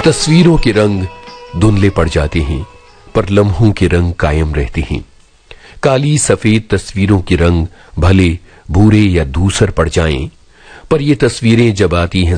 तस्वीरों के रंग धुंधले पड़ जाते हैं, पर लम्हों के रंग कायम रहते हैं। काली सफेद तस्वीरों के रंग भले भूरे या धूसर पड़ जाएं, पर ये तस्वीरें जब आती हैं